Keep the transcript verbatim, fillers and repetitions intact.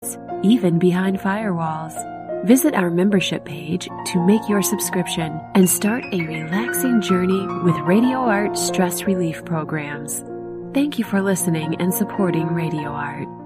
episodes, even behind firewalls. Visit our membership page to make your subscription and start a relaxing journey with Radio Art stress relief programs. Thank you for listening and supporting Radio Art.